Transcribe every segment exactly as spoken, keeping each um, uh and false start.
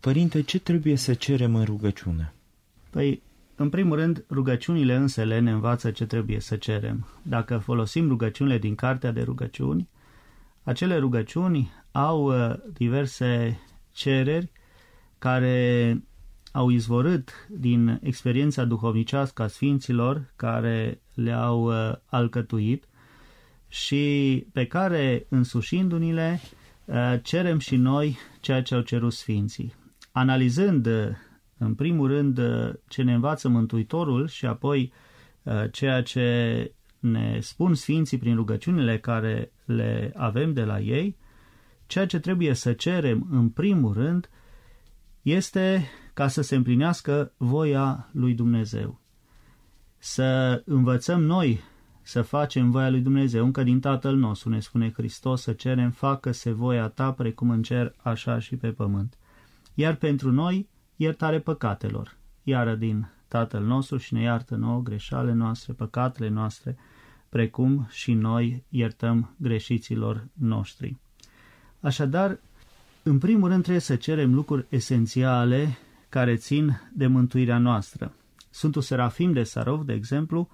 Părinte, ce trebuie să cerem în rugăciune? Păi, în primul rând, rugăciunile însele ne învață ce trebuie să cerem. Dacă folosim rugăciunile din Cartea de Rugăciuni, acele rugăciuni au diverse cereri care au izvorât din experiența duhovnicească a sfinților care le-au alcătuit și pe care, însușindu-ni-le, cerem și noi ceea ce au cerut sfinții. Analizând, în primul rând, ce ne învață Mântuitorul și apoi ceea ce ne spun sfinții prin rugăciunile care le avem de la ei, ceea ce trebuie să cerem, în primul rând, este ca să se împlinească voia lui Dumnezeu. Să învățăm noi să facem voia lui Dumnezeu, încă din Tatăl nostru, ne spune Hristos, să cerem, facă-se voia ta precum în cer, așa și pe pământ. Iar pentru noi, iertare păcatelor, iară din Tatăl nostru și ne iartă nouă greșalele noastre, păcatele noastre, precum și noi iertăm greșiților noștri. Așadar, în primul rând trebuie să cerem lucruri esențiale care țin de mântuirea noastră. Sfântul Serafim de Sarov, de exemplu,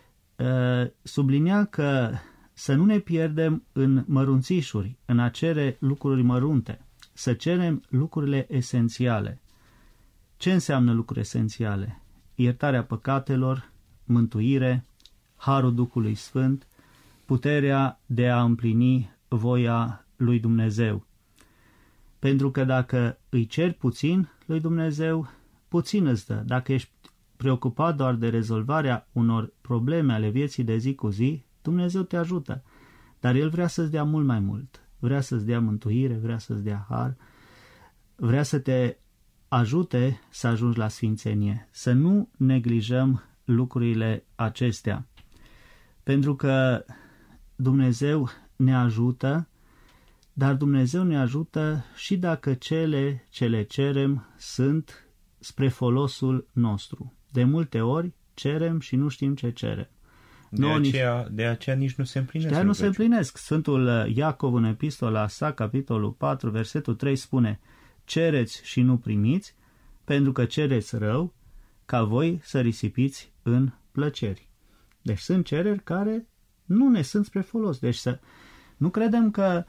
sublinea că să nu ne pierdem în mărunțișuri, în a cere lucruri mărunte, să cerem lucrurile esențiale. Ce înseamnă lucruri esențiale? Iertarea păcatelor, mântuire, harul Duhului Sfânt, puterea de a împlini voia lui Dumnezeu. Pentru că dacă îi ceri puțin lui Dumnezeu, puțin îți dă. Dacă ești preocupat doar de rezolvarea unor probleme ale vieții de zi cu zi, Dumnezeu te ajută. Dar El vrea să-ți dea mult mai mult. Vrea să-ți dea mântuire, vrea să-ți dea har, vrea să te ajute să ajungi la sfințenie. Să nu neglijăm lucrurile acestea. Pentru că Dumnezeu ne ajută, dar Dumnezeu ne ajută și dacă cele ce le cerem sunt spre folosul nostru. De multe ori cerem și nu știm ce cerem. De, aceea, nici... de aceea nici nu se împlinesc. De aceea nu se împlinesc. Sfântul Iacov în epistola sa, capitolul patru, versetul trei spune: cereți și nu primiți, pentru că cereți rău, ca voi să risipiți în plăceri. Deci sunt cereri care nu ne sunt spre folos. Deci să nu credem că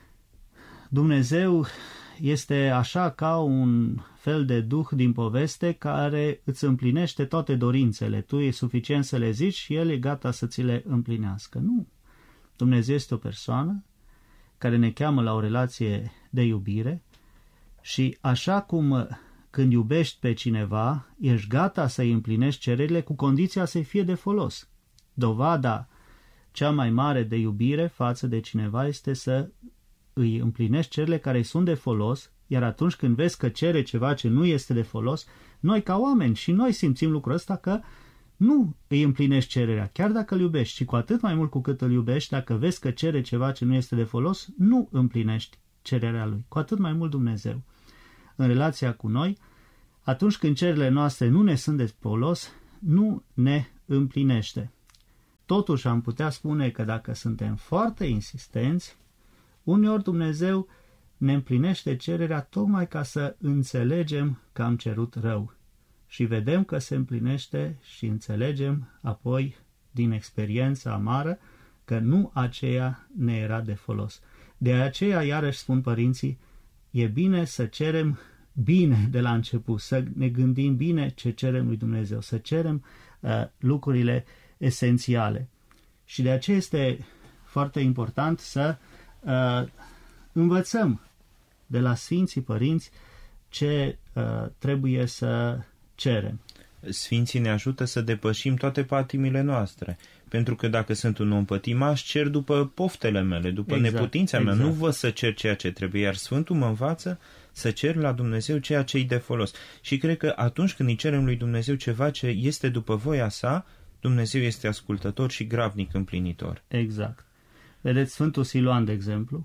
Dumnezeu este așa ca un fel de duh din poveste care îți împlinește toate dorințele. Tu e suficient să le zici și El e gata să ți le împlinească. Nu. Dumnezeu este o persoană care ne cheamă la o relație de iubire și așa cum când iubești pe cineva, ești gata să-i împlinești cererile cu condiția să-i fie de folos. Dovada cea mai mare de iubire față de cineva este să îi împlinești cererile care îi sunt de folos, iar atunci când vezi că cere ceva ce nu este de folos, noi ca oameni și noi simțim lucrul ăsta că nu îi împlinești cererea, chiar dacă îl iubești, și cu atât mai mult cu cât îl iubești, dacă vezi că cere ceva ce nu este de folos, nu împlinești cererea lui, cu atât mai mult Dumnezeu. În relația cu noi, atunci când cererile noastre nu ne sunt de folos, nu ne împlinește. Totuși am putea spune că dacă suntem foarte insistenți, uneori Dumnezeu ne împlinește cererea tocmai ca să înțelegem că am cerut rău. Și vedem că se împlinește și înțelegem apoi din experiența amară că nu aceea ne era de folos. De aceea, iarăși spun părinții, e bine să cerem bine de la început, să ne gândim bine ce cerem lui Dumnezeu, să cerem uh, lucrurile esențiale. Și de aceea este foarte important să uh, învățăm de la Sfinții Părinți ce uh, trebuie să cerem. Sfinții ne ajută să depășim toate patimile noastre, pentru că dacă sunt un om pătimaș, cer după poftele mele, după exact, neputința mea, exact. Nu vă să cer ceea ce trebuie, iar Sfântul mă învață să cer la Dumnezeu ceea ce-i de folos. Și cred că atunci când îi cerem lui Dumnezeu ceva ce este după voia sa, Dumnezeu este ascultător și gravnic împlinitor. Exact. Vedeți, Sfântul Siluan, de exemplu,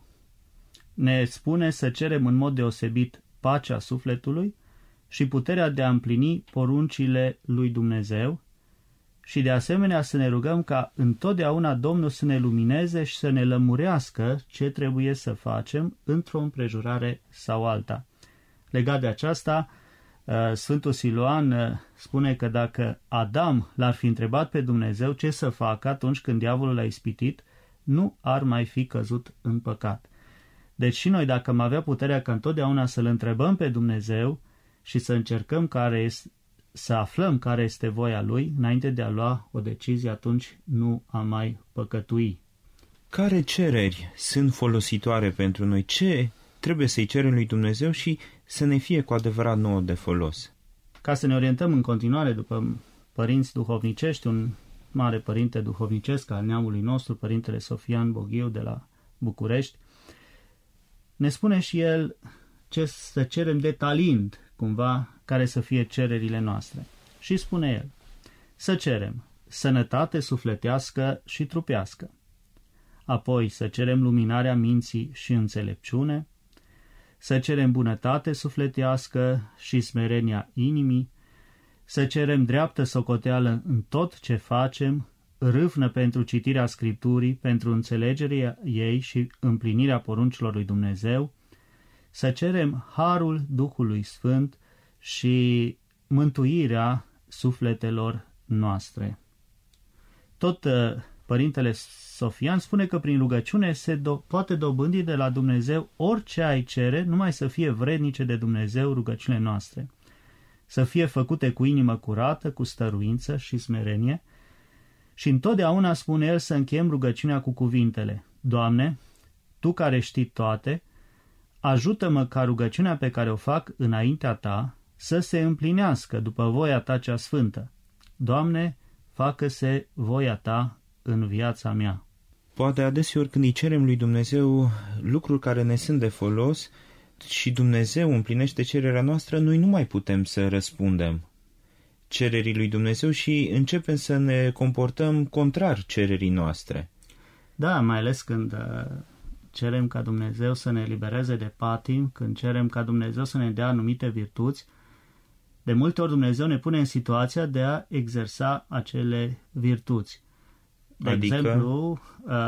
ne spune să cerem în mod deosebit pacea sufletului și puterea de a împlini poruncile lui Dumnezeu și de asemenea să ne rugăm ca întotdeauna Domnul să ne lumineze și să ne lămurească ce trebuie să facem într-o împrejurare sau alta. legat de aceasta, Sfântul Siluan spune că dacă Adam l-ar fi întrebat pe Dumnezeu ce să facă atunci când diavolul l-a ispitit, nu ar mai fi căzut în păcat. Deci și noi, dacă am avea puterea ca întotdeauna să-L întrebăm pe Dumnezeu și să încercăm care este, să aflăm care este voia Lui, înainte de a lua o decizie, atunci nu am mai păcătui. Care cereri sunt folositoare pentru noi? Ce trebuie să-i cerem lui Dumnezeu și să ne fie cu adevărat nouă de folos? Ca să ne orientăm în continuare după părinți duhovnicești, un mare părinte duhovnicesc al neamului nostru, Părintele Sofian Boghiu de la București, ne spune și el ce să cerem detaliind, cumva, care să fie cererile noastre. Și spune el, să cerem sănătate sufletească și trupească, apoi să cerem luminarea minții și înțelepciune, să cerem bunătate sufletească și smerenia inimii, să cerem dreaptă socoteală în tot ce facem, râvnă pentru citirea Scripturii, pentru înțelegerea ei și împlinirea poruncilor lui Dumnezeu, să cerem harul Duhului Sfânt și mântuirea sufletelor noastre. Tot Părintele Sofian spune că prin rugăciune se do- poate dobândi de la Dumnezeu orice ai cere, numai să fie vrednice de Dumnezeu rugăciunile noastre, să fie făcute cu inimă curată, cu stăruință și smerenie, și întotdeauna, spune el, să încheiem rugăciunea cu cuvintele: Doamne, Tu care știi toate, ajută-mă ca rugăciunea pe care o fac înaintea Ta să se împlinească după voia Ta cea sfântă. Doamne, facă-se voia Ta în viața mea. Poate adeseori când îi cerem lui Dumnezeu lucruri care ne sunt de folos și Dumnezeu împlinește cererea noastră, noi nu mai putem să răspundem cererii lui Dumnezeu și începem să ne comportăm contrar cererii noastre. Da, mai ales când cerem ca Dumnezeu să ne elibereze de patim, când cerem ca Dumnezeu să ne dea anumite virtuți, de multe ori Dumnezeu ne pune în situația de a exersa acele virtuți. De adică? exemplu,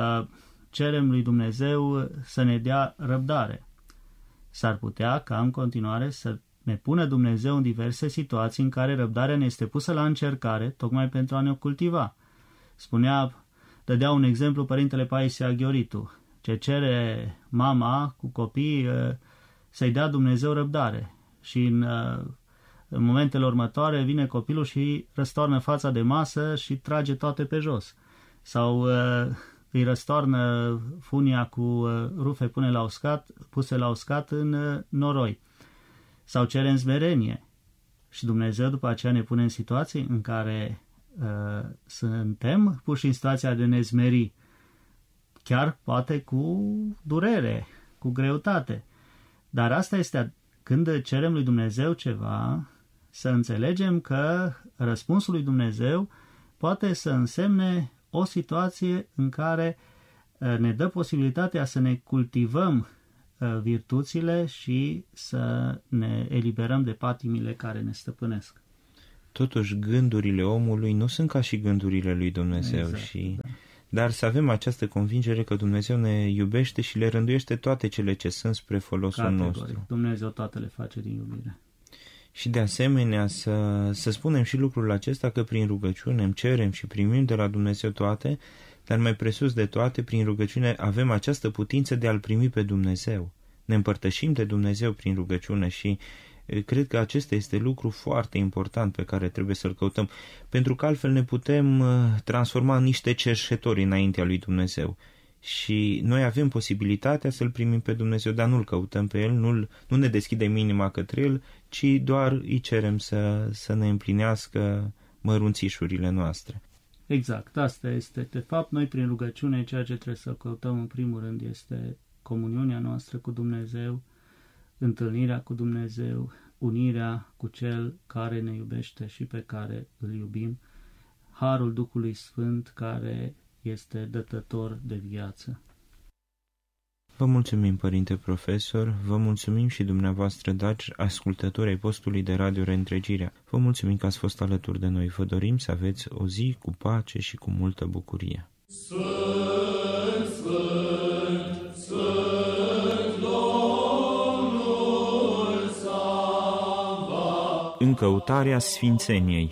cerem lui Dumnezeu să ne dea răbdare. S-ar putea ca în continuare să ne pună Dumnezeu în diverse situații în care răbdarea ne este pusă la încercare, tocmai pentru a ne cultiva. Spunea, dădea un exemplu Părintele Paisie Aghioritu, ce cere mama cu copii să-i dea Dumnezeu răbdare. Și în, în momentele următoare vine copilul și răstoarnă fața de masă și trage toate pe jos. Sau îi răstoarnă funia cu rufe pune la uscat, puse la uscat în noroi. Sau cere în smerenie. Și Dumnezeu după aceea ne pune în situații în care uh, suntem puși în situația de nezmeri, chiar poate cu durere, cu greutate. Dar asta este când cerem lui Dumnezeu ceva, să înțelegem că răspunsul lui Dumnezeu poate să însemne o situație în care uh, ne dă posibilitatea să ne cultivăm virtuțile și să ne eliberăm de patimile care ne stăpânesc. Totuși, gândurile omului nu sunt ca și gândurile lui Dumnezeu. Exact, și... da. Dar să avem această convingere că Dumnezeu ne iubește și le rânduiește toate cele ce sunt spre folosul Categoric. nostru. Dumnezeu toate le face din iubire. Și de asemenea să, să spunem și lucrul acesta, că prin rugăciune îmi cerem și primim de la Dumnezeu toate, dar mai presus de toate, prin rugăciune avem această putință de a-L primi pe Dumnezeu. Ne împărtășim de Dumnezeu prin rugăciune și cred că acesta este lucru foarte important pe care trebuie să-l căutăm, pentru că altfel ne putem transforma în niște cerșetori înaintea lui Dumnezeu. Și noi avem posibilitatea să-L primim pe Dumnezeu, dar nu-L căutăm pe El, nu, nu ne deschidem inima către El, ci doar îi cerem să, să ne împlinească mărunțișurile noastre. Exact, asta este. De fapt, noi prin rugăciune ceea ce trebuie să căutăm în primul rând este comuniunea noastră cu Dumnezeu, întâlnirea cu Dumnezeu, unirea cu Cel care ne iubește și pe care îl iubim, harul Duhului Sfânt care este dătător de viață. Vă mulțumim, Părinte Profesor, vă mulțumim și dumneavoastră, dragi ascultători ai postului de Radio Reîntregirea. Vă mulțumim că ați fost alături de noi. Vă dorim să aveți o zi cu pace și cu multă bucurie. Sfânt, Sfânt, Sfânt, Domnul s-a în căutarea sfințeniei.